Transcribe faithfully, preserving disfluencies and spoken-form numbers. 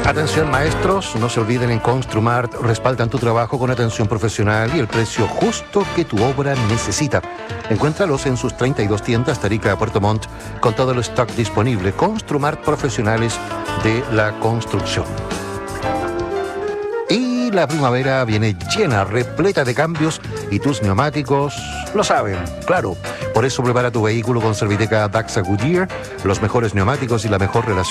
Atención maestros, no se olviden, en Construmart respaldan tu trabajo con atención profesional y el precio justo que tu obra necesita. Encuéntralos en sus treinta y dos tiendas Tarica a Puerto Montt con todo el stock disponible. Construmart, profesionales de la construcción. Y la primavera viene llena, repleta de cambios y tus neumáticos lo saben, claro. Por eso prepara tu vehículo con Serviteca Daxa Goodyear, los mejores neumáticos y la mejor relación